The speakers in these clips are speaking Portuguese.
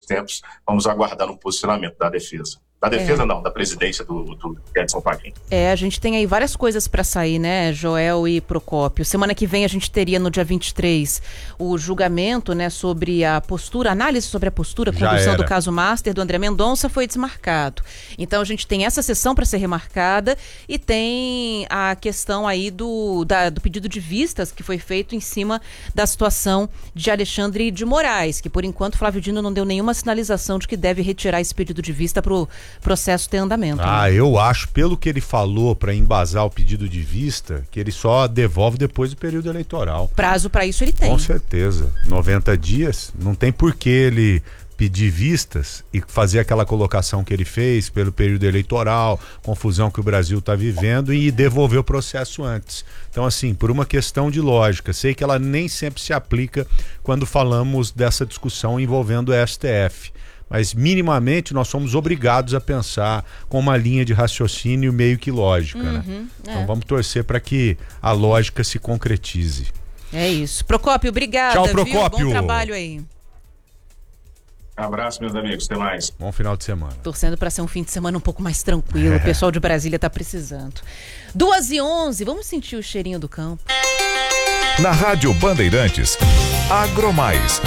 tempos, vamos aguardar um posicionamento da defesa. Da defesa não, da presidência do Edson Fachin. A gente tem aí várias coisas para sair, né, Joel e Procópio. Semana que vem a gente teria, no dia 23, o julgamento, né, sobre a postura, análise sobre a postura, condução do caso Master do André Mendonça foi desmarcado. Então a gente tem essa sessão para ser remarcada e tem a questão aí do pedido de vistas que foi feito em cima da situação de Alexandre de Moraes, que por enquanto Flávio Dino não deu nenhuma sinalização de que deve retirar esse pedido de vista pro processo ter andamento. Eu acho, pelo que ele falou para embasar o pedido de vista, que ele só devolve depois do período eleitoral. Prazo para isso ele tem. Com certeza. 90 dias, não tem por que ele pedir vistas e fazer aquela colocação que ele fez pelo período eleitoral, confusão que o Brasil está vivendo, e devolver o processo antes. Então, assim, por uma questão de lógica, sei que ela nem sempre se aplica quando falamos dessa discussão envolvendo o STF. Mas minimamente nós somos obrigados a pensar com uma linha de raciocínio meio que lógica, né? Então vamos torcer para que a lógica se concretize. É isso. Procópio, obrigada. Tchau, Procópio. Viu? Bom trabalho aí. Um abraço, meus amigos. Até mais. Bom final de semana. Torcendo para ser um fim de semana um pouco mais tranquilo. O pessoal de Brasília está precisando. 2h11, vamos sentir o cheirinho do campo. Na Rádio Bandeirantes, Agromais.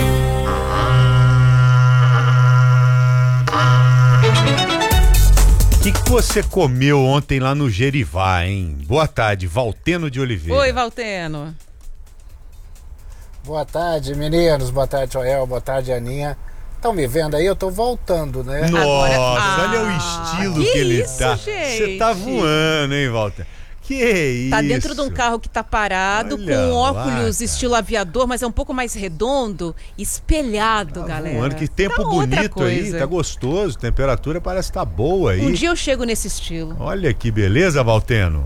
O que você comeu ontem lá no Gerivá, hein? Boa tarde, Valteno de Oliveira. Oi, Valteno. Boa tarde, meninos. Boa tarde, Joel. Boa tarde, Aninha. Estão me vendo aí? Eu tô voltando, né? Nossa, olha o estilo que ele isso, tá. Gente? Você tá voando, hein, Valteno? Que isso? Tá dentro de um carro que tá parado, Olha com lá, óculos cara. estilo aviador, mas é um pouco mais redondo, espelhado, galera. Voando, que tempo Tá outra bonito aí, coisa. tá gostoso, temperatura parece que tá boa aí. Um dia eu chego nesse estilo. Olha que beleza, Valteno.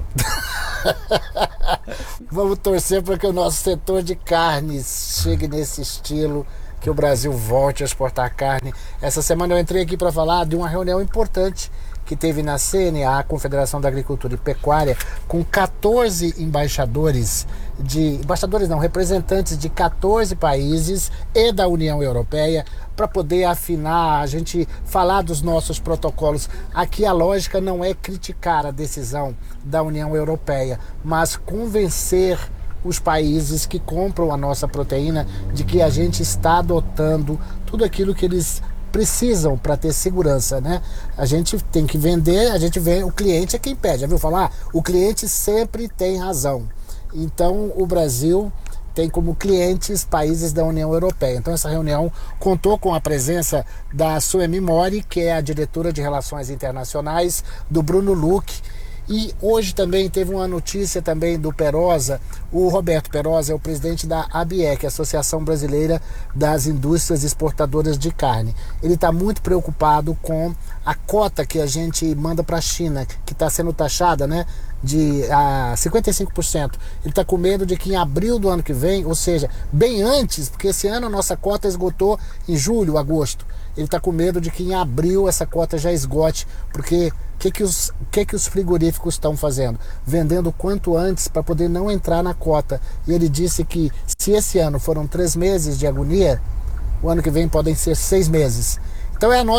Vamos torcer para que o nosso setor de carnes chegue nesse estilo, que o Brasil volte a exportar carne. Essa semana eu entrei aqui para falar de uma reunião importante que teve na CNA, Confederação da Agricultura e Pecuária, com 14 representantes de 14 países e da União Europeia, para poder afinar, a gente falar dos nossos protocolos. Aqui a lógica não é criticar a decisão da União Europeia, mas convencer os países que compram a nossa proteína de que a gente está adotando tudo aquilo que eles precisam para ter segurança, né? A gente tem que vender, o cliente é quem pede. Já viu falar? O cliente sempre tem razão. Então o Brasil tem como clientes países da União Europeia. Então essa reunião contou com a presença da Suemi Mori, que é a diretora de Relações Internacionais, do Bruno Luque. E hoje também teve uma notícia também do Perosa. O Roberto Perosa é o presidente da ABIEC, Associação Brasileira das Indústrias Exportadoras de Carne. Ele está muito preocupado com a cota que a gente manda para a China, que está sendo taxada, né, de 55%. Ele está com medo de que em abril do ano que vem, ou seja, bem antes, porque esse ano a nossa cota esgotou em julho, agosto. Ele está com medo de que em abril essa cota já esgote, porque o que os frigoríficos estão fazendo? Vendendo quanto antes para poder não entrar na cota. E ele disse que se esse ano foram 3 meses de agonia, o ano que vem podem ser 6 meses. Então é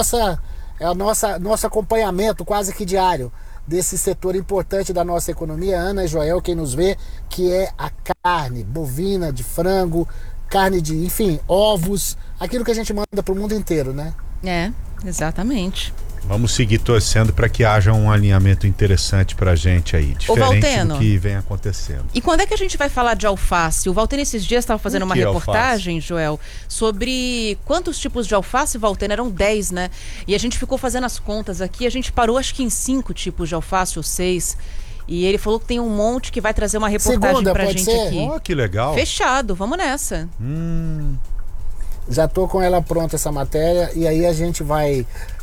nosso acompanhamento quase que diário desse setor importante da nossa economia. Ana e Joel, quem nos vê, que é a carne bovina, de frango, carne de, enfim, ovos, aquilo que a gente manda para o mundo inteiro, né? É, exatamente. Vamos seguir torcendo para que haja um alinhamento interessante pra gente aí, diferente do que vem acontecendo. E quando é que a gente vai falar de alface? O Valteno esses dias estava fazendo uma reportagem, alface? Joel, sobre quantos tipos de alface, Valteno, eram 10, né? E a gente ficou fazendo as contas aqui, a gente parou acho que em 5 tipos de alface ou 6. E ele falou que tem um monte que vai trazer uma reportagem pra gente ser? aqui. Oh, que legal. Fechado, vamos nessa. Já tô com ela pronta essa matéria e aí a gente vai...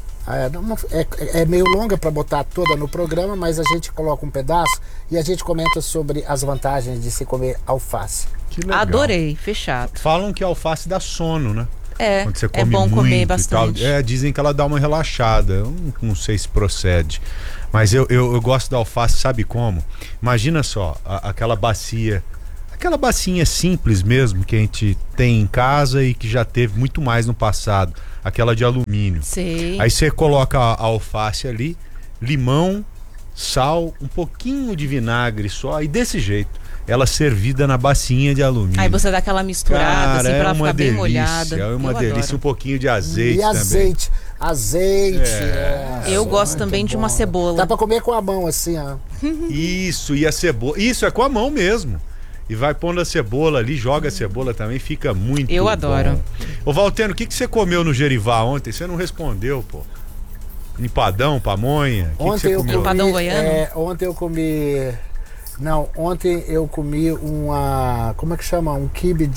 É meio longa para botar toda no programa, mas a gente coloca um pedaço e a gente comenta sobre as vantagens de se comer alface. Que legal. Adorei, fechado. Falam que a alface dá sono, né? Quando você come é bom muito comer bastante. Dizem que ela dá uma relaxada. Eu não sei se procede. Mas eu gosto da alface, sabe como? Imagina só, aquela bacia aquela bacinha simples mesmo que a gente tem em casa e que já teve muito mais no passado, aquela de alumínio. Sei. Aí você coloca a alface ali, limão, sal, um pouquinho de vinagre só, e desse jeito. Ela servida na bacinha de alumínio. Aí você dá aquela misturada, cara, assim, pra ela ficar bem delícia, molhada. É uma delícia, adoro. um pouquinho de azeite E também. azeite. Eu gosto também de uma cebola. Dá pra comer com a mão assim, ó. Isso, e a cebola. Isso, é com a mão mesmo. E vai pondo a cebola ali, joga a cebola também, fica muito Eu bom. adoro. Ô Valteno, o que você comeu no Gerivá ontem? Você não respondeu, pô. Empadão, pamonha? O que Ontem você eu comeu? Empadão goiano? Ontem eu comi. Não, ontem eu comi uma. Como é que chama? Um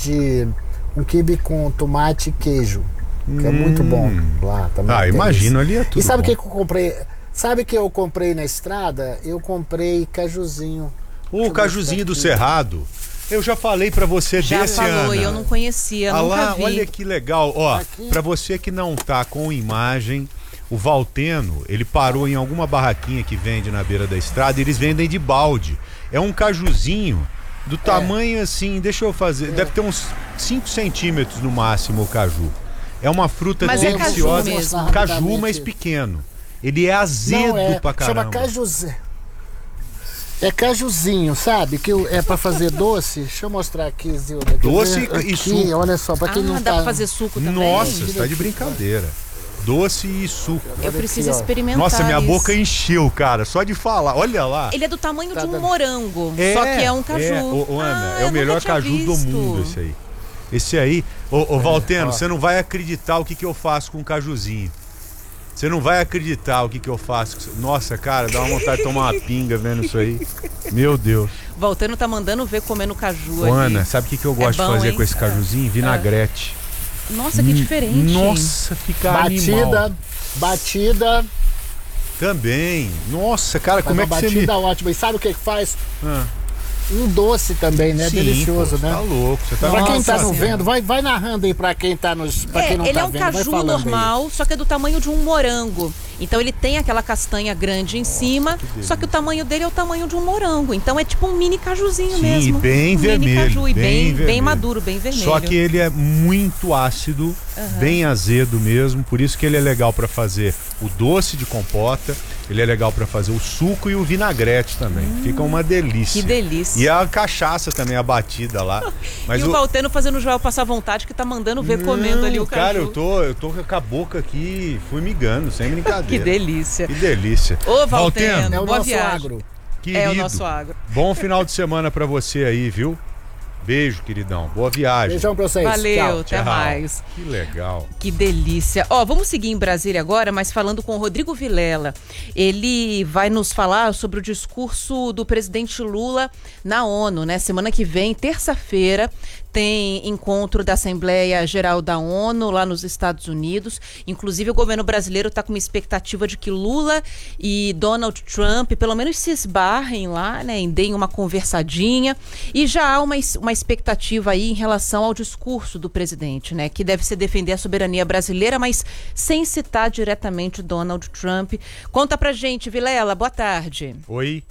quibe com tomate e queijo. Que é muito bom lá também. Ah, tem imagino, isso. ali é tudo E sabe o bom. que eu comprei? Sabe o que eu comprei na estrada? Eu comprei cajuzinho. O cajuzinho do Cerrado. Eu já falei pra você Já desse falou, ano. e eu não conhecia, Ah nunca lá, vi. olha que legal. Ó, Aqui. pra você que não tá com imagem, o Valteno, ele parou em alguma barraquinha que vende na beira da estrada e eles vendem de balde. É um cajuzinho do tamanho assim, deixa eu fazer, deve ter uns 5 centímetros no máximo o caju. É uma fruta Mas é deliciosa. caju mesmo. Caju, Rapidamente. mas pequeno. Ele é azedo pra caramba. Chama cajuzinho. É cajuzinho, sabe? Que é pra fazer doce. Deixa eu mostrar aqui, Zilda. Quer Doce ver? e Aqui, suco. olha só, pra quem não dá tá... pra fazer suco também? Nossa, você tá de brincadeira. Doce e suco. Eu preciso aqui, ó. experimentar Nossa, minha isso. boca encheu, cara, só de falar. Olha lá. Ele é do tamanho de um dando- morango, só que é um caju. Ô, Ana, Ah, é eu o melhor nunca tinha caju do visto. mundo esse aí. Esse aí, ô Valteno, você não vai acreditar o que eu faço com o cajuzinho. Você não vai acreditar o que eu faço. Nossa, cara, dá uma vontade de tomar uma pinga vendo isso aí. Meu Deus. Voltando tá mandando ver comendo caju Ô, ali. Ana, sabe o que eu gosto bom, de fazer hein? com esse cajuzinho? Vinagrete. Nossa, que diferente. Nossa, fica animal. Batida. Também. Nossa, cara, como é Uma que você me... batida ótima. E sabe o que que faz? Ah. Um doce também, né? Sim, Delicioso, pô, né? Tá louco. Você tá Pra quem tá Nossa não Senhora. vendo, vai narrando aí pra quem tá pra quem não Ele tá é um vendo. Vai caju falando aí. normal, só que é do tamanho de um morango. Então ele tem aquela castanha grande em cima, só que o tamanho dele é o tamanho de um morango. Então é tipo um mini cajuzinho Sim, mesmo. e bem um vermelho. Mini caju, e bem vermelho. maduro, bem vermelho. Só que ele é muito ácido, bem azedo mesmo, por isso que ele é legal pra fazer o doce de compota, ele é legal pra fazer o suco e o vinagrete também. Fica uma delícia. Que delícia. E a cachaça também, a batida lá. Mas E o Valteno fazendo o Joel passar vontade, que tá mandando ver comendo ali o caju. Cara, eu tô com a boca aqui formigando, sem brincadeira. Que delícia. Que delícia. Ô, Valteno. É o Boa nosso viagem. agro. Querido, É o nosso agro. bom final de semana pra você aí, viu? Beijo, queridão. Boa viagem. Beijão pra vocês. Valeu, Tchau. até Tchau. mais. Que legal. Que delícia. Ó, vamos seguir em Brasília agora, mas falando com o Rodrigo Vilela. Ele vai nos falar sobre o discurso do presidente Lula na ONU, né? Semana que vem, terça-feira, tem encontro da Assembleia Geral da ONU lá nos Estados Unidos. Inclusive, o governo brasileiro está com uma expectativa de que Lula e Donald Trump, pelo menos, se esbarrem lá, né? Deem uma conversadinha. E já há uma expectativa aí em relação ao discurso do presidente, né? Que deve ser defender a soberania brasileira, mas sem citar diretamente Donald Trump. Conta pra gente, Vilela, boa tarde. Oi.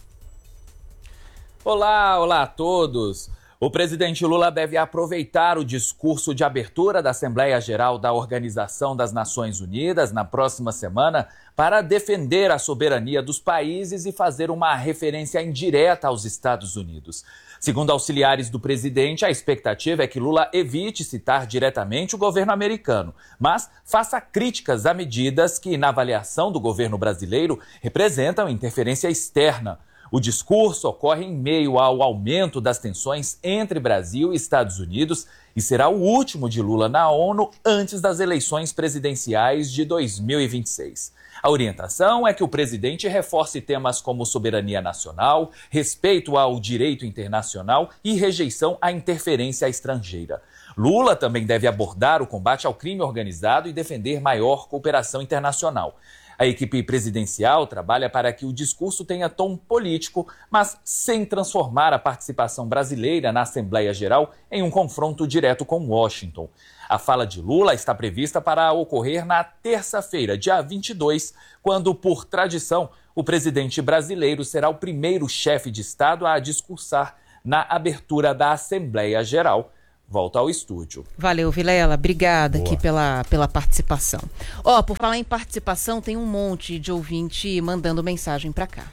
Olá a todos. O presidente Lula deve aproveitar o discurso de abertura da Assembleia Geral da Organização das Nações Unidas na próxima semana para defender a soberania dos países e fazer uma referência indireta aos Estados Unidos. Segundo auxiliares do presidente, a expectativa é que Lula evite citar diretamente o governo americano, mas faça críticas a medidas que, na avaliação do governo brasileiro, representam interferência externa. O discurso ocorre em meio ao aumento das tensões entre Brasil e Estados Unidos e será o último de Lula na ONU antes das eleições presidenciais de 2026. A orientação é que o presidente reforce temas como soberania nacional, respeito ao direito internacional e rejeição à interferência estrangeira. Lula também deve abordar o combate ao crime organizado e defender maior cooperação internacional. A equipe presidencial trabalha para que o discurso tenha tom político, mas sem transformar a participação brasileira na Assembleia Geral em um confronto direto com Washington. A fala de Lula está prevista para ocorrer na terça-feira, dia 22, quando, por tradição, o presidente brasileiro será o primeiro chefe de Estado a discursar na abertura da Assembleia Geral. Volta ao estúdio. Valeu, Vilela. Obrigada Boa. aqui pela participação. Ó, por falar em participação, tem um monte de ouvinte mandando mensagem pra cá.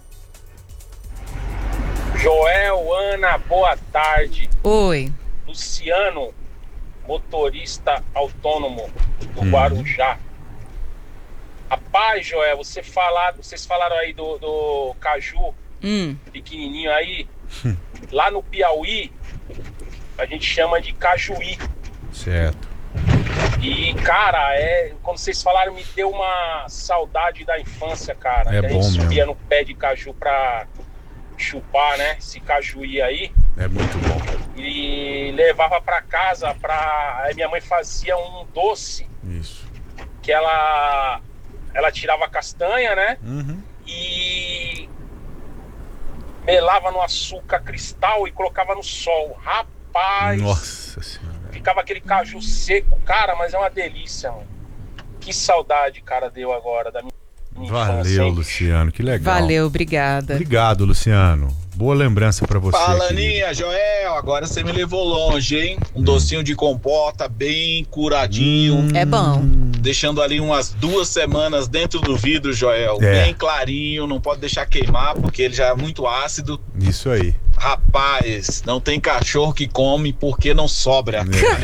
Joel, Ana, boa tarde. Oi. Luciano, motorista autônomo do Guarujá. Rapaz, Joel, vocês falaram aí do caju pequenininho aí. Lá no Piauí, a gente chama de cajuí. Certo. E, cara, quando vocês falaram, me deu uma saudade da infância, cara. É que a bom gente subia mesmo. no pé de caju pra chupar, né? Esse cajuí aí. É muito bom. E levava pra casa aí minha mãe fazia um doce. Isso. Que ela tirava a castanha, né? E melava no açúcar cristal e colocava no sol. Rapaz! Nossa Senhora. Ficava aquele caju seco, cara, mas é uma delícia, mano. Que saudade, cara, deu agora da minha infância, Valeu, hein? Luciano, que legal. Valeu, obrigada. Obrigado, Luciano. Boa lembrança pra você. Fala, querido. Aninha, Joel, agora você me levou longe, hein? Um docinho de compota bem curadinho, É bom. deixando ali umas 2 semanas dentro do vidro, Joel, É. bem clarinho, não pode deixar queimar porque ele já é muito ácido. Isso aí. Rapaz, não tem cachorro que come porque não sobra.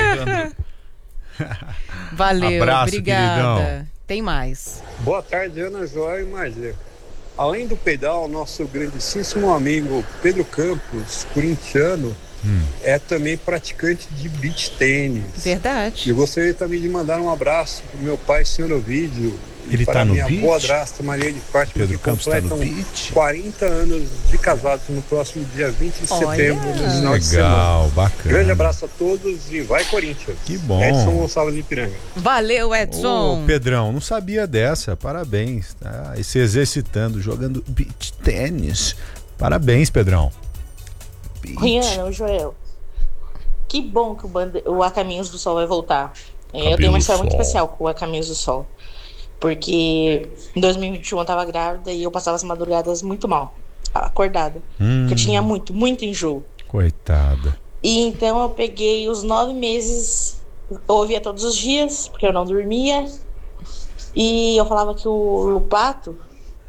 Valeu, Abraço, obrigada. queridão. Tem mais. Boa tarde, Ana, Joel e Magia. Além do pedal, nosso grandíssimo amigo Pedro Campos, corintiano, é também praticante de beach tênis. Verdade. Eu gostaria também de mandar um abraço pro meu pai, senhor Ovídio, Ele para tá no minha beach? boadrasta Maria de Fátima, Pedro que Campos tá no completam beach? 40 anos de casados no próximo dia 20 de Olha. setembro, no final de semana. Legal, bacana. Grande abraço a todos e vai Corinthians. Que bom. Edson Gonçalves de Ipiranga. Valeu, Edson. Ô, Pedrão, não sabia dessa. Parabéns. Tá? E se exercitando, jogando beach tênis. Parabéns, Pedrão. Beach. Rihanna, o Joel. Que bom que o A Caminhos do Sol vai voltar. Eu Caminhos tenho uma do história muito Sol. especial com o A Caminhos do Sol. Porque em 2021 eu tava grávida e eu passava as madrugadas muito mal, acordada. Porque eu tinha muito enjoo. Coitada. E então eu peguei os 9 meses, eu ouvia todos os dias, porque eu não dormia. E eu falava que o pato,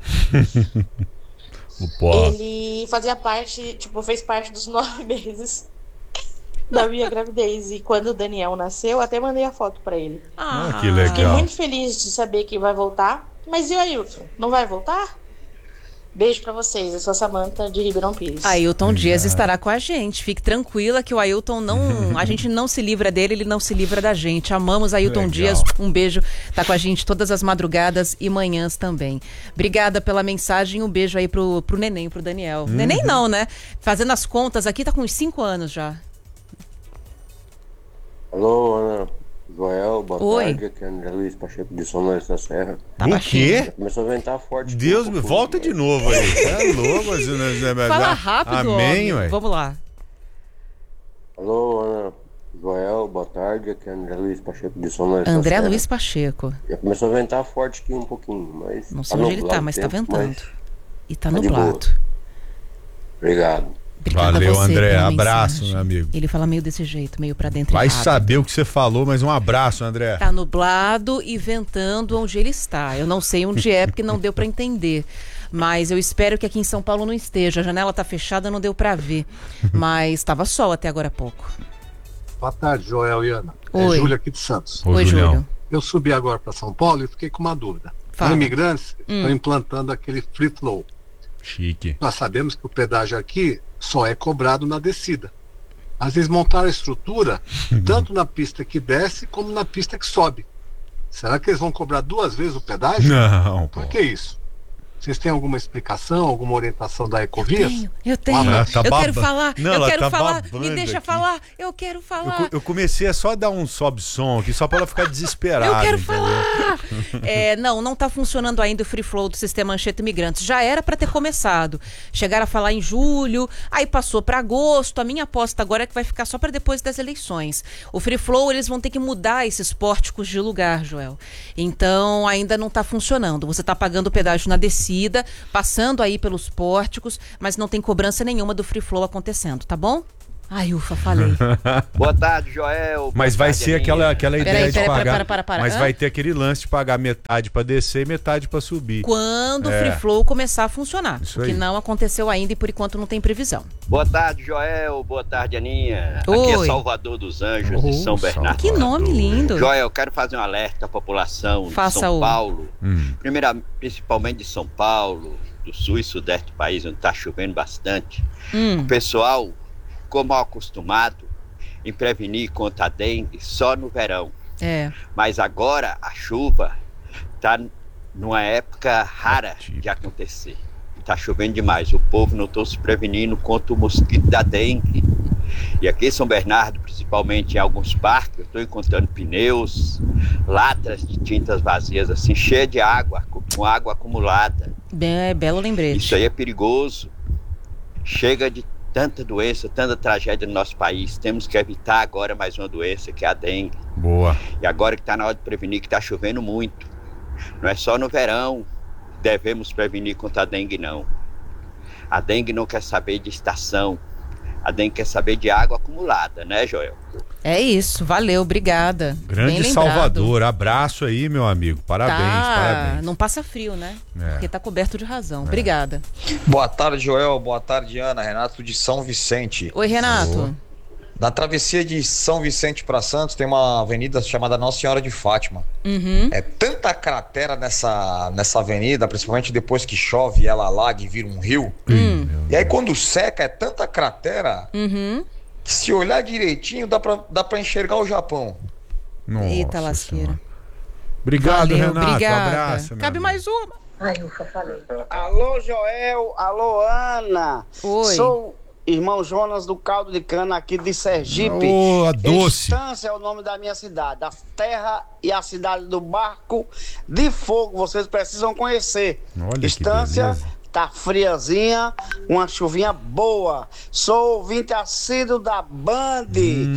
O pó. ele fazia parte, fez parte dos 9 meses da minha gravidez. E quando o Daniel nasceu, até mandei a foto pra ele. Ah, que Fiquei legal. muito feliz de saber que vai voltar. Mas e o Ailton? Não vai voltar? Beijo pra vocês. Eu sou a Samanta de Ribeirão Pires. Ailton Dias estará com a gente. Fique tranquila que o Ailton não... A gente não se livra dele, ele não se livra da gente. Amamos Ailton Legal. Dias. Um beijo. Tá com a gente todas as madrugadas e manhãs também. Obrigada pela mensagem. Um beijo aí pro neném, pro Daniel. Neném não, né? Fazendo as contas aqui, tá com uns 5 anos já. Alô, Ana, Joel, boa Oi. tarde, aqui é André Luiz Pacheco de São Lourenço da Serra. O quê? Começou a ventar forte. Deus me volta de novo aí. É louco, Fala rápido, Amém, homem. ué. Vamos lá. Alô, Ana, Joel, boa tarde, aqui é André Luiz Pacheco de São Lourenço da André Serra. Luiz Pacheco. Já começou a ventar forte aqui um pouquinho, mas... Não sei onde ele tá, mas tá ventando. E tá tá de nublado. boa. Obrigado. Obrigada Valeu, a você André. pela Abraço, mensagem. meu amigo. Ele fala meio desse jeito, meio pra dentro. Vai errado. saber o que você falou, mas um abraço, André. Tá nublado e ventando onde ele está. Eu não sei onde é, porque não deu pra entender. Mas eu espero que aqui em São Paulo não esteja. A janela tá fechada, não deu pra ver. Mas estava sol até agora há pouco. Boa tarde, Joel e Ana. Oi. É Júlio aqui de Santos. Ô, Julião. Júlio. Eu subi agora para São Paulo e fiquei com uma dúvida. Fala. Os imigrantes estão implantando aquele free flow. Chique. Nós sabemos que o pedágio aqui só é cobrado na descida. Às vezes montaram a estrutura tanto na pista que desce como na pista que sobe. Será que eles vão cobrar 2 vezes o pedágio? Não, pô. Por que isso? Vocês têm alguma explicação, alguma orientação da Ecovias? Eu tenho. Ela tá eu quero baba- falar. Não, eu ela quero tá falar. babando Me deixa aqui. falar. Eu quero falar. Eu comecei a só dar um sobe-som aqui, só pra ela ficar desesperada. Eu quero entendeu? falar! Não tá funcionando ainda o free flow do sistema Anchieta Imigrantes. Já era para ter começado. Chegaram a falar em julho, aí passou para agosto. A minha aposta agora é que vai ficar só para depois das eleições. O free flow, eles vão ter que mudar esses pórticos de lugar, Joel. Então, ainda não tá funcionando. Você tá pagando o pedágio na descida, passando aí pelos pórticos, mas não tem cobrança nenhuma do free flow acontecendo, tá bom? Ai, ufa, falei. Boa tarde, Joel. Mas vai ser aquela ideia de pagar. Para. Mas vai ter aquele lance de pagar metade para descer e metade para subir. Quando o free flow começar a funcionar. Isso o que aí. não aconteceu ainda e por enquanto não tem previsão. Boa tarde, Joel. Boa tarde, Aninha. Oi. Aqui é Salvador dos Anjos, de São Bernardo. Que nome lindo. Joel, eu quero fazer um alerta à população de São Paulo. Principalmente de São Paulo, do sul e sudeste do país, onde está chovendo bastante. O pessoal ficou mal acostumado em prevenir contra a dengue só no verão. Mas agora a chuva está numa época rara de acontecer. Está chovendo demais. O povo não está se prevenindo contra o mosquito da dengue. E aqui em São Bernardo, principalmente em alguns parques, eu estou encontrando pneus, latas de tintas vazias, assim, cheias de água, com água acumulada. Belo lembrete. Isso aí é perigoso. Chega de tanta doença, tanta tragédia no nosso país. Temos que evitar agora mais uma doença, que é a dengue. Boa. E agora que está na hora de prevenir, que está chovendo muito. Não é só no verão devemos prevenir contra a dengue, não. A dengue não quer saber de estação. A dengue quer saber de água acumulada, né, Joel? É isso, valeu, obrigada. Grande Salvador, abraço aí, meu amigo. Parabéns, parabéns. Não passa frio, né? Porque tá coberto de razão. Obrigada. Boa tarde, Joel. Boa tarde, Ana. Renato de São Vicente. Oi, Renato. Na travessia de São Vicente para Santos tem uma avenida chamada Nossa Senhora de Fátima. É tanta cratera nessa avenida, principalmente depois que chove e ela alaga e vira um rio. E aí quando seca é tanta cratera que se olhar direitinho dá pra enxergar o Japão. Nossa. Eita lasqueira. Obrigado, valeu, Renato. Obrigada. Abraço. Cabe mais uma. Ai, ufa, falei. Alô, Joel. Alô, Ana. Oi. Sou irmão Jonas do Caldo de Cana aqui de Sergipe. Ô, doce. Estância é o nome da minha cidade. A terra e a cidade do Barco de Fogo. Vocês precisam conhecer. Olha Estância. que beleza. Tá friazinha, uma chuvinha boa. Sou ouvinte assíduo da Band,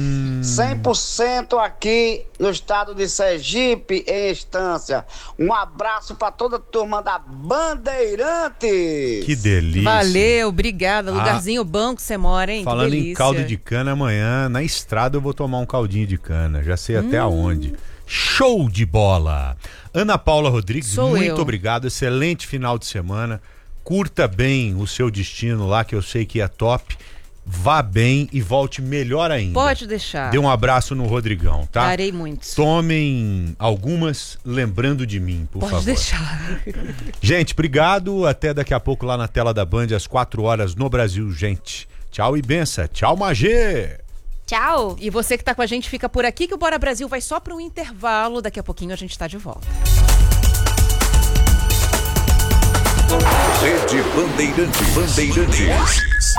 100% aqui no estado de Sergipe, em Estância. Um abraço para toda a turma da Bandeirantes. Que delícia. Valeu, obrigada. Lugarzinho bom que você mora, hein? Falando que em delícia. caldo de cana, amanhã na estrada eu vou tomar um caldinho de cana. Já sei até aonde. Show de bola. Ana Paula Rodrigues, muito obrigado. Excelente final de semana. Curta bem o seu destino lá, que eu sei que é top. Vá bem e volte melhor ainda. Pode deixar. Dê um abraço no Rodrigão, tá? Darei muitos. Tomem algumas lembrando de mim, por favor. Pode deixar. Gente, obrigado. Até daqui a pouco lá na tela da Band, às 4 horas no Brasil, gente. Tchau e benção. Tchau, Magê. Tchau. E você que tá com a gente fica por aqui, que o Bora Brasil vai só para um intervalo. Daqui a pouquinho a gente tá de volta. Rede Bandeirantes.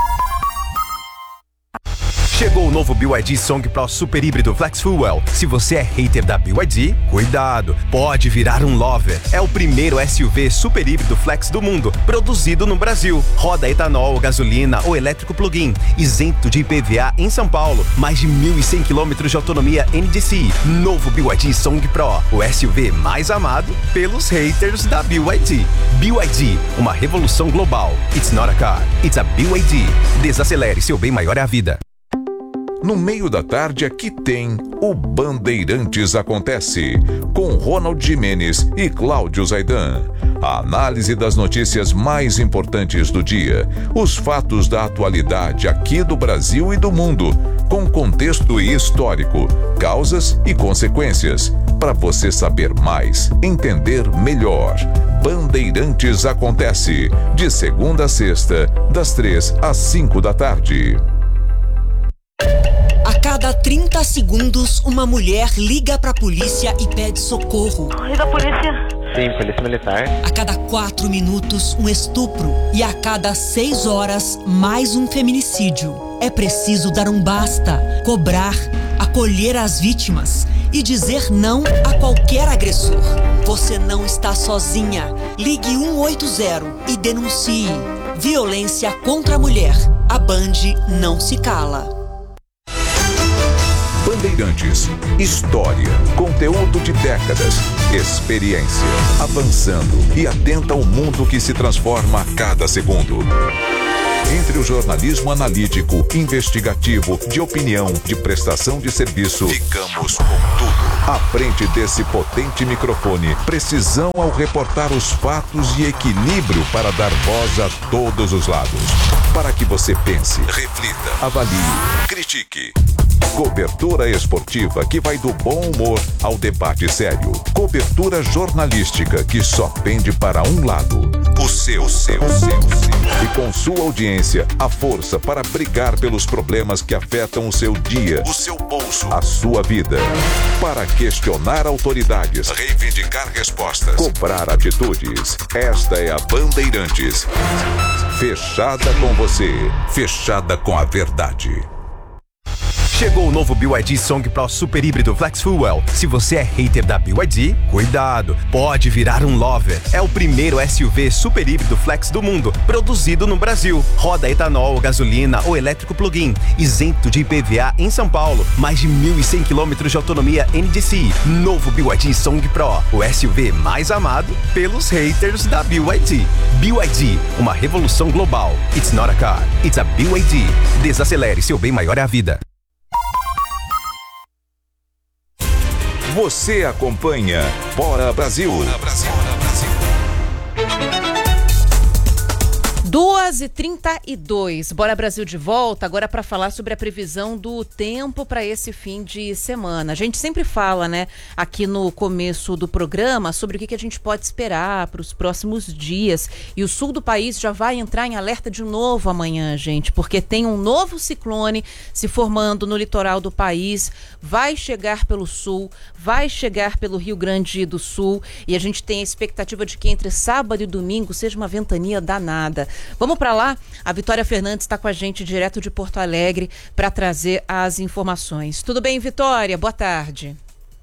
Chegou o novo BYD Song Pro Super Híbrido Flex Fuel. Se você é hater da BYD, cuidado, pode virar um lover. É o primeiro SUV super híbrido flex do mundo, produzido no Brasil. Roda etanol, gasolina ou elétrico plug-in, isento de IPVA em São Paulo. Mais de 1.100 km de autonomia NDCi. Novo BYD Song Pro, o SUV mais amado pelos haters da BYD. BYD, uma revolução global. It's not a car, it's a BYD. Desacelere, seu bem maior é a vida. No meio da tarde aqui tem o Bandeirantes Acontece, com Ronald Gimenez e Cláudio Zaidan. A análise das notícias mais importantes do dia, os fatos da atualidade aqui do Brasil e do mundo, com contexto histórico, causas e consequências, para você saber mais, entender melhor. Bandeirantes Acontece, de segunda a sexta, das 3 às 5 da tarde. A cada 30 segundos, uma mulher liga pra polícia e pede socorro. Liga a polícia. Sim, polícia militar. A cada 4 minutos, um estupro. E a cada 6 horas, mais um feminicídio. É preciso dar um basta, cobrar, acolher as vítimas e dizer não a qualquer agressor. Você não está sozinha. Ligue 180 e denuncie. Violência contra a mulher. A Band não se cala. Bandeirantes, história, conteúdo de décadas, experiência, avançando e atenta ao mundo que se transforma a cada segundo. Entre o jornalismo analítico, investigativo, de opinião, de prestação de serviço, ficamos com tudo. À frente desse potente microfone, precisão ao reportar os fatos e equilíbrio para dar voz a todos os lados. Para que você pense, reflita, avalie, critique. Cobertura esportiva que vai do bom humor ao debate sério. Cobertura jornalística que só pende para um lado. O seu. E com sua audiência, a força para brigar pelos problemas que afetam o seu dia, o seu bolso, a sua vida. Para questionar autoridades, reivindicar respostas, cobrar atitudes. Esta é a Bandeirantes. Fechada com você, fechada com a verdade. Chegou o novo BYD Song Pro Super Híbrido Flex Fuel. Se você é hater da BYD, cuidado, pode virar um lover. É o primeiro SUV super híbrido flex do mundo, produzido no Brasil. Roda etanol, gasolina ou elétrico plug-in, isento de IPVA em São Paulo. Mais de 1.100 km de autonomia NDCi. Novo BYD Song Pro, o SUV mais amado pelos haters da BYD. BYD, uma revolução global. It's not a car, it's a BYD. Desacelere, seu bem maior é a vida. Você acompanha Bora Brasil. 2h32, Bora Brasil de volta, agora para falar sobre a previsão do tempo para esse fim de semana. A gente sempre fala, né, aqui no começo do programa, sobre o que a gente pode esperar para os próximos dias. E o sul do país já vai entrar em alerta de novo amanhã, gente, porque tem um novo ciclone se formando no litoral do país, vai chegar pelo sul, vai chegar pelo Rio Grande do Sul, e a gente tem a expectativa de que entre sábado e domingo seja uma ventania danada. Vamos para lá? A Vitória Fernandes está com a gente direto de Porto Alegre para trazer as informações. Tudo bem, Vitória? Boa tarde.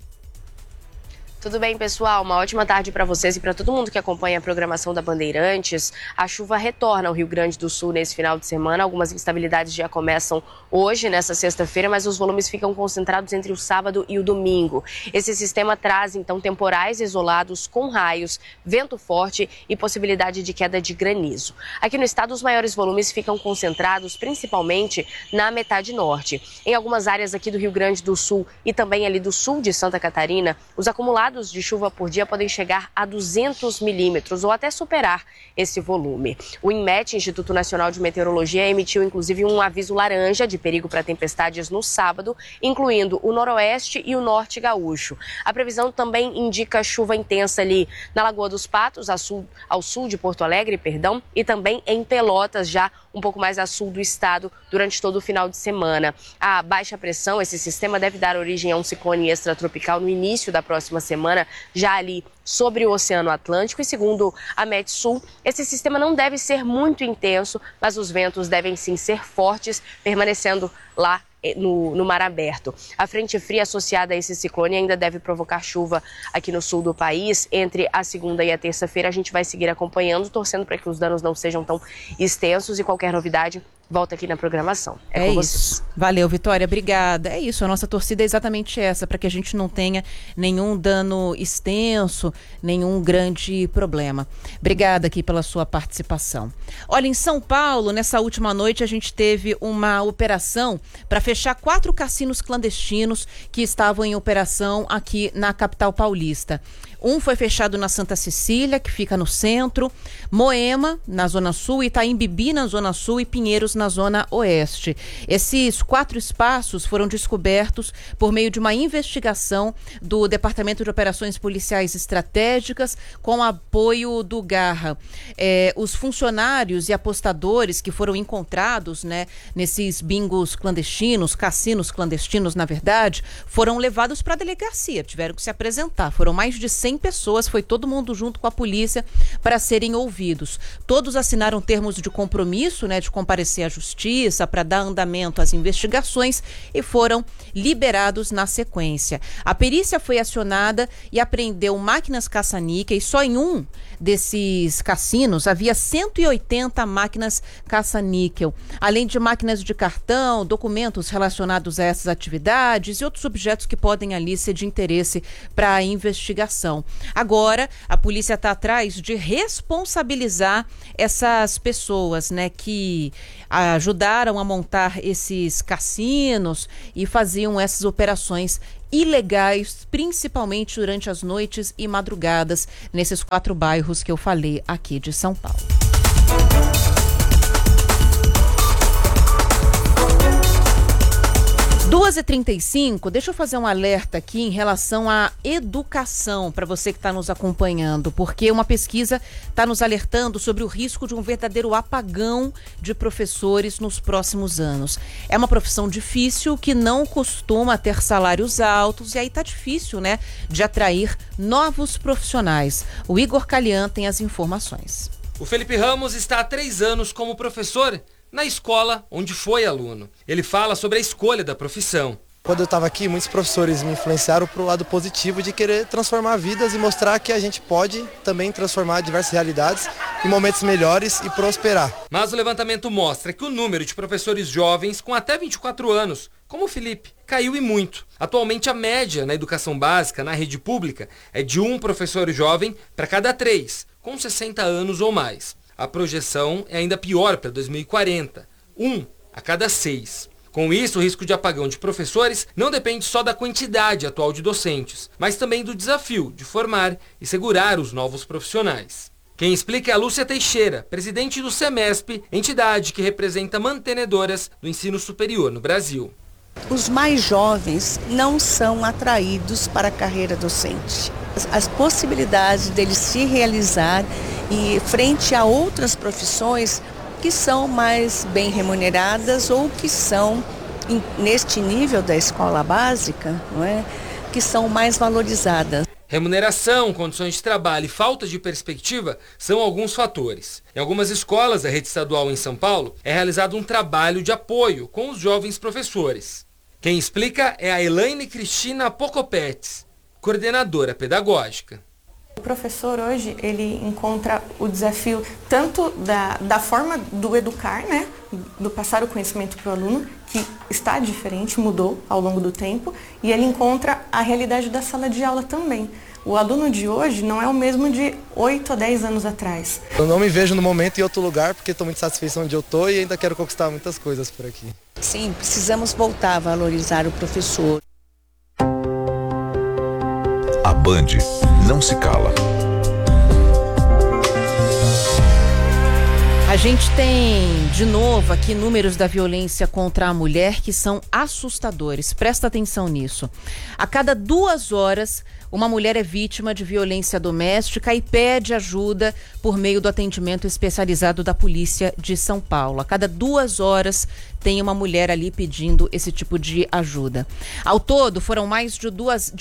Tudo bem, pessoal? Uma ótima tarde para vocês e para todo mundo que acompanha a programação da Bandeirantes. A chuva retorna ao Rio Grande do Sul nesse final de semana. Algumas instabilidades já começam hoje, nessa sexta-feira, mas os volumes ficam concentrados entre o sábado e o domingo. Esse sistema traz, então, temporais isolados com raios, vento forte e possibilidade de queda de granizo. Aqui no estado, os maiores volumes ficam concentrados principalmente na metade norte. Em algumas áreas aqui do Rio Grande do Sul e também ali do sul de Santa Catarina, os acumulados de chuva por dia podem chegar a 200 milímetros ou até superar esse volume. O INMET, Instituto Nacional de Meteorologia, emitiu inclusive um aviso laranja de perigo para tempestades no sábado, incluindo o noroeste e o norte gaúcho. A previsão também indica chuva intensa ali na Lagoa dos Patos, ao sul de Porto Alegre, e também em Pelotas, já um pouco mais a sul do estado, durante todo o final de semana. A baixa pressão, esse sistema deve dar origem a um ciclone extratropical no início da próxima semana, já ali sobre o Oceano Atlântico, e segundo a Metsul, esse sistema não deve ser muito intenso, mas os ventos devem sim ser fortes, permanecendo lá no mar aberto. A frente fria associada a esse ciclone ainda deve provocar chuva aqui no sul do país. Entre a segunda e a terça-feira a gente vai seguir acompanhando, torcendo para que os danos não sejam tão extensos, e qualquer novidade volta aqui na programação. É com isso. Vocês. Valeu, Vitória, obrigada. É isso, a nossa torcida é exatamente essa, para que a gente não tenha nenhum dano extenso, nenhum grande problema. Obrigada aqui pela sua participação. Olha, em São Paulo, nessa última noite, a gente teve uma operação para fechar 4 cassinos clandestinos que estavam em operação aqui na capital paulista. Um foi fechado na Santa Cecília, que fica no centro, Moema, na Zona Sul, Itaim Bibi, na Zona Sul, e Pinheiros, na Zona Oeste. Esses 4 espaços foram descobertos por meio de uma investigação do Departamento de Operações Policiais Estratégicas, com apoio do Garra. Os funcionários e apostadores que foram encontrados, né, nesses bingos clandestinos, cassinos clandestinos, na verdade, foram levados para a delegacia, tiveram que se apresentar. Foram mais de 100 100 pessoas, foi todo mundo junto com a polícia para serem ouvidos. Todos assinaram termos de compromisso, né, de comparecer à justiça para dar andamento às investigações e foram liberados na sequência. A perícia foi acionada e apreendeu máquinas caça-níquel e só em um desses cassinos havia 180 máquinas caça-níquel, além de máquinas de cartão, documentos relacionados a essas atividades e outros objetos que podem ali ser de interesse para a investigação. Agora, a polícia está atrás de responsabilizar essas pessoas, né, que ajudaram a montar esses cassinos e faziam essas operações ilegais, principalmente durante as noites e madrugadas, nesses 4 bairros que eu falei aqui de São Paulo. 2h35, deixa eu fazer um alerta aqui em relação à educação para você que está nos acompanhando, porque uma pesquisa está nos alertando sobre o risco de um verdadeiro apagão de professores nos próximos anos. É uma profissão difícil que não costuma ter salários altos e aí tá difícil, né, de atrair novos profissionais. O Igor Calian tem as informações. O Felipe Ramos está há 3 anos como professor na escola onde foi aluno. Ele fala sobre a escolha da profissão. Quando eu estava aqui, muitos professores me influenciaram para o lado positivo de querer transformar vidas e mostrar que a gente pode também transformar diversas realidades em momentos melhores e prosperar. Mas o levantamento mostra que o número de professores jovens com até 24 anos, como o Felipe, caiu e muito. Atualmente a média na educação básica, na rede pública, é de 1 professor jovem para cada 3, com 60 anos ou mais. A projeção é ainda pior para 2040, 1 a cada 6. Com isso, o risco de apagão de professores não depende só da quantidade atual de docentes, mas também do desafio de formar e segurar os novos profissionais. Quem explica é a Lúcia Teixeira, presidente do SEMESP, entidade que representa mantenedoras do ensino superior no Brasil. Os mais jovens não são atraídos para a carreira docente. As possibilidades deles se realizar e frente a outras profissões que são mais bem remuneradas ou que são, neste nível da escola básica, não é? Que são mais valorizadas. Remuneração, condições de trabalho e falta de perspectiva são alguns fatores. Em algumas escolas da rede estadual em São Paulo, é realizado um trabalho de apoio com os jovens professores. Quem explica é a Elaine Cristina Pocopetes, coordenadora pedagógica. O professor hoje, ele encontra o desafio tanto da forma do educar, né, do passar o conhecimento para o aluno, que está diferente, mudou ao longo do tempo, e ele encontra a realidade da sala de aula também. O aluno de hoje não é o mesmo de 8 a 10 anos atrás. Eu não me vejo no momento em outro lugar, porque estou muito satisfeito onde eu estou e ainda quero conquistar muitas coisas por aqui. Sim, precisamos voltar a valorizar o professor. A Band não se cala. A gente tem, de novo, aqui números da violência contra a mulher que são assustadores. Presta atenção nisso. A cada 2 horas, uma mulher é vítima de violência doméstica e pede ajuda por meio do atendimento especializado da Polícia de São Paulo. A cada 2 horas tem uma mulher ali pedindo esse tipo de ajuda. Ao todo, foram mais de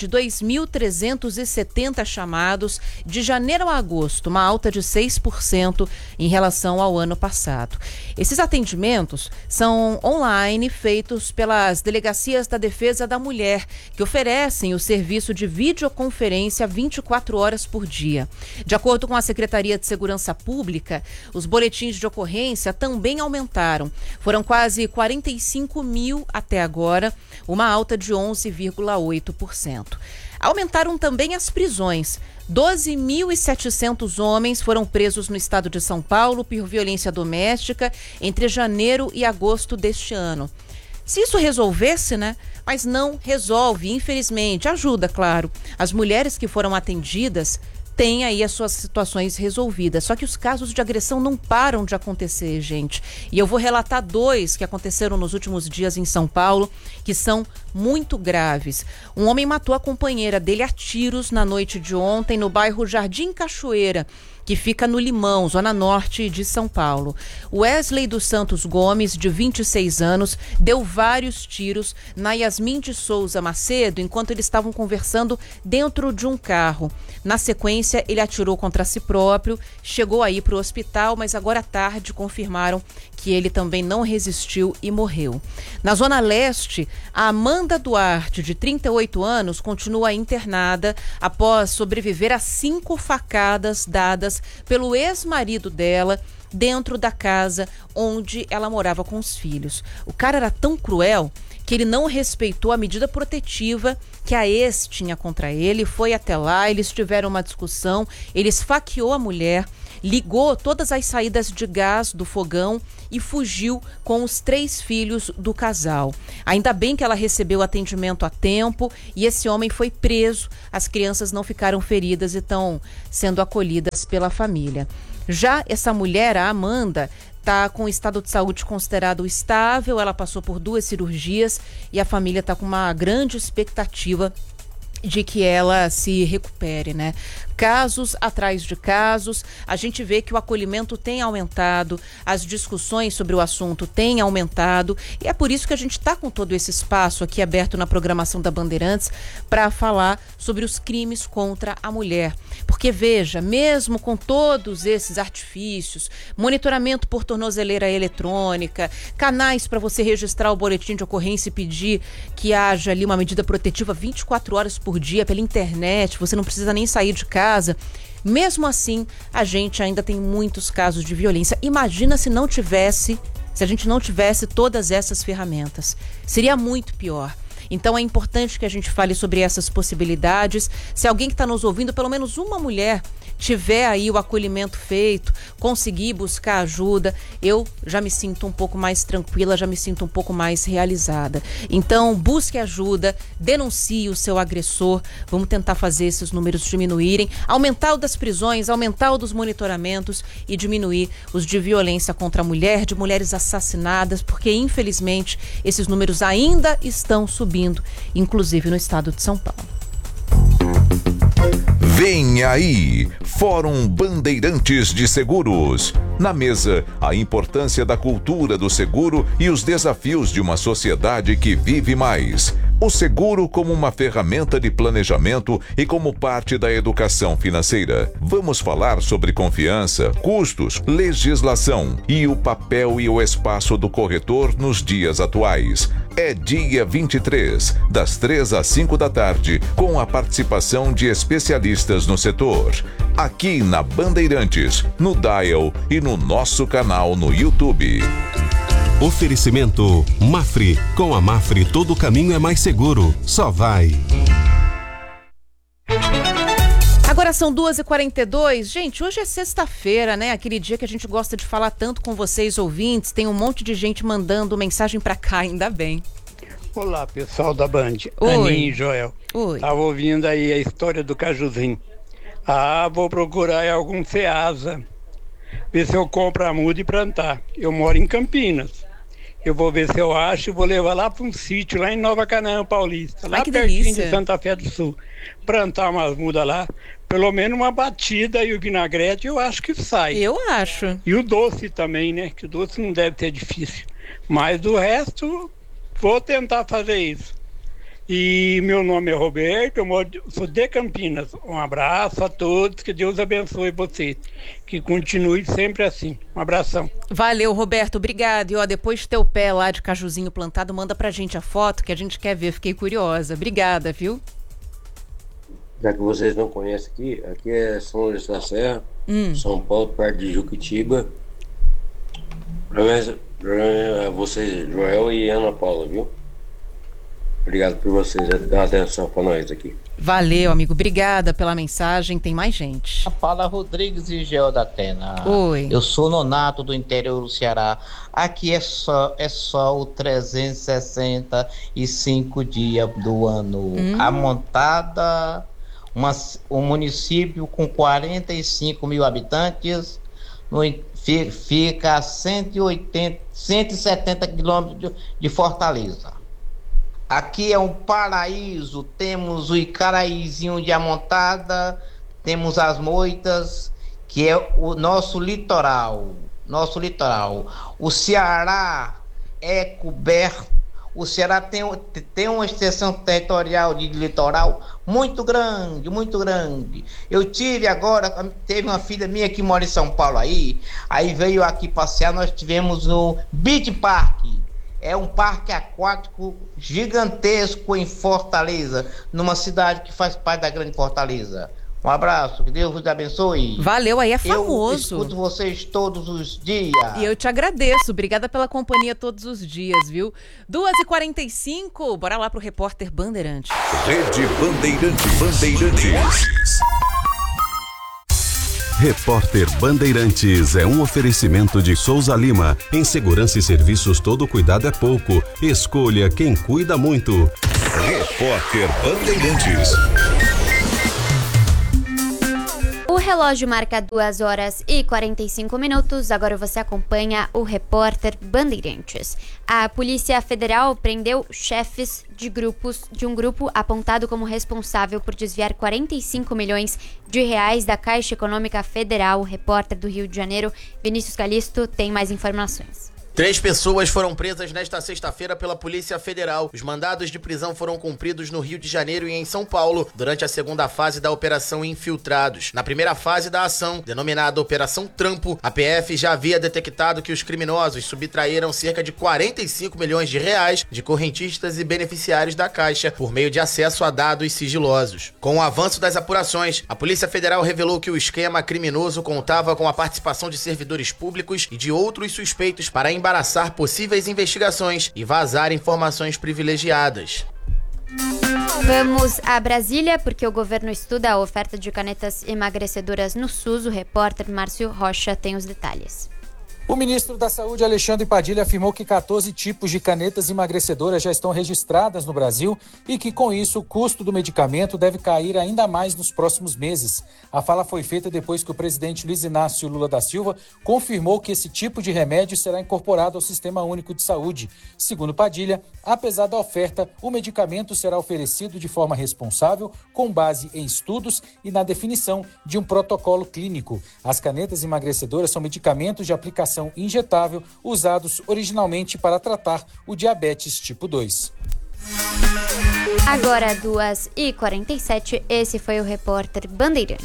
2.370 chamados de janeiro a agosto, uma alta de 6% em relação ao ano passado. Esses atendimentos são online, feitos pelas Delegacias da Defesa da Mulher, que oferecem o serviço de videoconferência 24 horas por dia. De acordo com a Secretaria de Segurança Pública, os boletins de ocorrência também aumentaram. Foram quase 45 mil até agora, uma alta de 11,8%. Aumentaram também as prisões. 12.700 homens foram presos no estado de São Paulo por violência doméstica entre janeiro e agosto deste ano. Se isso resolvesse, né? Mas não resolve, infelizmente. Ajuda, claro. As mulheres que foram atendidas têm aí as suas situações resolvidas. Só que os casos de agressão não param de acontecer, gente. E eu vou relatar 2 que aconteceram nos últimos dias em São Paulo, que são muito graves. Um homem matou a companheira dele a tiros na noite de ontem, no bairro Jardim Cachoeira, que fica no Limão, zona norte de São Paulo. Wesley dos Santos Gomes, de 26 anos, deu vários tiros na Yasmin de Souza Macedo enquanto eles estavam conversando dentro de um carro. Na sequência, ele atirou contra si próprio, chegou aí para o hospital, mas agora à tarde confirmaram que ele também não resistiu e morreu. Na Zona Leste, a Amanda Duarte, de 38 anos, continua internada após sobreviver a 5 facadas dadas pelo ex-marido dela dentro da casa onde ela morava com os filhos. O cara era tão cruel que ele não respeitou a medida protetiva que a ex tinha contra ele, foi até lá, eles tiveram uma discussão, ele esfaqueou a mulher, ligou todas as saídas de gás do fogão e fugiu com os 3 filhos do casal. Ainda bem que ela recebeu atendimento a tempo e esse homem foi preso. As crianças não ficaram feridas e estão sendo acolhidas pela família. Já essa mulher, a Amanda, está com estado de saúde considerado estável. Ela passou por 2 cirurgias e a família está com uma grande expectativa de que ela se recupere, né? Casos atrás de casos, a gente vê que o acolhimento tem aumentado, as discussões sobre o assunto têm aumentado e é por isso que a gente está com todo esse espaço aqui aberto na programação da Bandeirantes para falar sobre os crimes contra a mulher. Porque veja, mesmo com todos esses artifícios, monitoramento por tornozeleira eletrônica, canais para você registrar o boletim de ocorrência e pedir que haja ali uma medida protetiva 24 horas por dia pela internet, você não precisa nem sair de casa. Mesmo assim, a gente ainda tem muitos casos de violência. Imagina se a gente não tivesse todas essas ferramentas. Seria muito pior. Então é importante que a gente fale sobre essas possibilidades. Se alguém que está nos ouvindo, pelo menos uma mulher, tiver aí o acolhimento feito, conseguir buscar ajuda, eu já me sinto um pouco mais tranquila, já me sinto um pouco mais realizada. Então, busque ajuda, denuncie o seu agressor, vamos tentar fazer esses números diminuírem, aumentar o das prisões, aumentar o dos monitoramentos e diminuir os de violência contra a mulher, de mulheres assassinadas, porque infelizmente esses números ainda estão subindo, inclusive no estado de São Paulo. Vem aí, Fórum Bandeirantes de Seguros. Na mesa, a importância da cultura do seguro e os desafios de uma sociedade que vive mais. O seguro como uma ferramenta de planejamento e como parte da educação financeira. Vamos falar sobre confiança, custos, legislação e o papel e o espaço do corretor nos dias atuais. É dia 23, das 3 às 5 da tarde, com a participação de especialistas no setor. Aqui na Bandeirantes, no Dial e no nosso canal no YouTube. Oferecimento Mafre. Com a Mafre todo caminho é mais seguro. Só vai. Agora são 2h42. Gente, hoje é sexta-feira, né? Aquele dia que a gente gosta de falar tanto com vocês, ouvintes. Tem um monte de gente mandando mensagem pra cá, ainda bem. Olá, pessoal da Band. Oi. Aninha e Joel. Oi. Tava ouvindo aí a história do cajuzinho. Vou procurar em algum Ceasa. Ver se eu compro a muda e plantar. Eu moro em Campinas. Eu vou ver se eu acho e vou levar lá para um sítio lá em Nova Canaã Paulista, lá pertinho delícia. de Santa Fé do Sul. Plantar umas mudas lá, pelo menos uma batida e o vinagrete eu acho que sai. Eu acho. E o doce também, né? Que o doce não deve ser difícil. Mas do resto, vou tentar fazer isso. E meu nome é Roberto, sou de Campinas. Um abraço a todos, que Deus abençoe vocês. Que continue sempre assim. Um abração. Valeu, Roberto, obrigado. E ó, depois de ter o pé lá de cajuzinho plantado, manda pra gente a foto que a gente quer ver, fiquei curiosa. Obrigada, viu? Já que vocês não conhecem aqui é São Luís da Serra, São Paulo, perto de Juquitiba. Pra vocês, Joel e Ana Paula, viu? Obrigado por vocês dar atenção para nós aqui. Valeu, amigo. Obrigada pela mensagem. Tem mais gente. Fala Rodrigues e Gel da Atena. Oi. Eu sou Nonato do interior do Ceará. Aqui é só o 365 dias do ano. A montada, um município com 45 mil habitantes, fica a 170 quilômetros de Fortaleza. Aqui é um paraíso, temos o Icaraízinho de Amontada, temos as moitas que é o nosso litoral. O Ceará é coberto. O Ceará tem uma extensão territorial de litoral muito grande. Eu teve uma filha minha que mora em São Paulo aí veio aqui passear, nós tivemos no Beach Park. É um parque aquático gigantesco em Fortaleza, numa cidade que faz parte da grande Fortaleza. Um abraço, que Deus vos abençoe. Valeu, aí é famoso. Eu escuto vocês todos os dias. E eu te agradeço, obrigada pela companhia todos os dias, viu? 2h45, bora lá pro repórter Bandeirantes. Rede Bandeirantes. Repórter Bandeirantes é um oferecimento de Souza Lima. Em segurança e serviços, todo cuidado é pouco. Escolha quem cuida muito. Repórter Bandeirantes. O relógio marca 2h45. Agora você acompanha o repórter Bandeirantes. A Polícia Federal prendeu chefes de um grupo apontado como responsável por desviar 45 milhões de reais da Caixa Econômica Federal. O repórter do Rio de Janeiro, Vinícius Calisto, tem mais informações. 3 pessoas foram presas nesta sexta-feira pela Polícia Federal. Os mandados de prisão foram cumpridos no Rio de Janeiro e em São Paulo, durante a segunda fase da Operação Infiltrados. Na primeira fase da ação, denominada Operação Trampo, a PF já havia detectado que os criminosos subtraíram cerca de 45 milhões de reais de correntistas e beneficiários da Caixa por meio de acesso a dados sigilosos. Com o avanço das apurações, a Polícia Federal revelou que o esquema criminoso contava com a participação de servidores públicos e de outros suspeitos para embaraçar possíveis investigações e vazar informações privilegiadas. Vamos a Brasília, porque o governo estuda a oferta de canetas emagrecedoras no SUS. O repórter Márcio Rocha tem os detalhes. O ministro da Saúde, Alexandre Padilha, afirmou que 14 tipos de canetas emagrecedoras já estão registradas no Brasil e que, com isso, o custo do medicamento deve cair ainda mais nos próximos meses. A fala foi feita depois que o presidente Luiz Inácio Lula da Silva confirmou que esse tipo de remédio será incorporado ao Sistema Único de Saúde. Segundo Padilha, apesar da oferta, o medicamento será oferecido de forma responsável, com base em estudos e na definição de um protocolo clínico. As canetas emagrecedoras são medicamentos de aplicação injetável usados originalmente para tratar o diabetes tipo 2. Agora 2h47, esse foi o repórter Bandeirantes.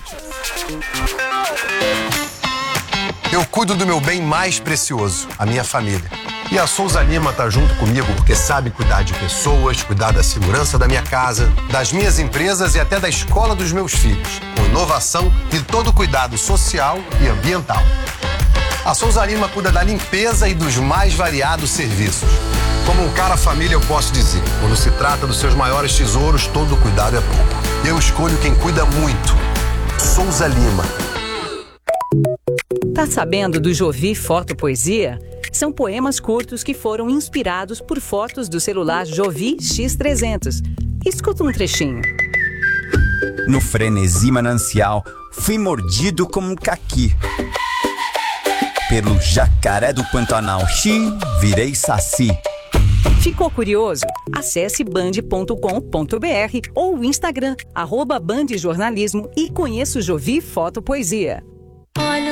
Eu cuido do meu bem mais precioso, a minha família. E a Souza Lima tá junto comigo porque sabe cuidar de pessoas, cuidar da segurança da minha casa, das minhas empresas e até da escola dos meus filhos, com inovação e todo o cuidado social e ambiental. A Souza Lima cuida da limpeza e dos mais variados serviços. Como um cara família, eu posso dizer, quando se trata dos seus maiores tesouros, todo cuidado é pouco. Eu escolho quem cuida muito. Souza Lima. Tá sabendo do Jovi Foto Poesia? São poemas curtos que foram inspirados por fotos do celular Jovi X300. Escuta um trechinho. No frenesi manancial, fui mordido como um caqui. Pelo jacaré do Pantanal, virei saci. Ficou curioso? Acesse band.com.br ou o Instagram, @bandjornalismo e conheça o Jovi Foto Poesia. Olha